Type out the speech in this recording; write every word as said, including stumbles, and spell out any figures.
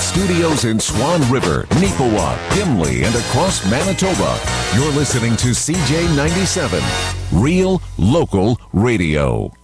studios in Swan River, Neepawa, Gimli, and across Manitoba, you're listening to C J ninety-seven, Real Local Radio.